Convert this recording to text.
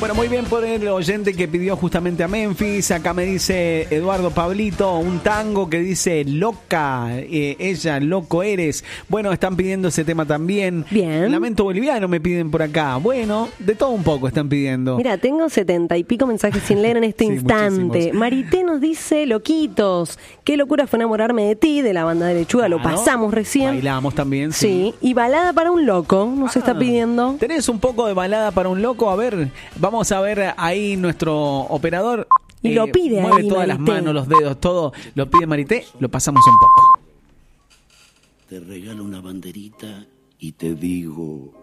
Bueno, muy bien por el oyente que pidió justamente a Memphis. Acá me dice Eduardo Pablito, un tango que dice loca, ella, loco eres. Bueno, están pidiendo ese tema también. Bien. Lamento boliviano me piden por acá. Bueno, de todo un poco están pidiendo. Mira, tengo 70 y pico mensajes sin leer en este Sí, instante. muchísimos. Marité nos dice, loquitos, qué locura fue enamorarme de ti, de la banda de Lechuga, lo Claro. pasamos recién. Bailamos también, sí. Sí, y balada para un loco, nos está pidiendo. ¿Tenés un poco de balada para un loco? A ver, vamos a ver ahí nuestro operador. Y lo pide mueve ahí, todas las Marité. manos, los dedos, todo. Lo pide Marité, lo pasamos un poco. Te regalo una banderita y te digo,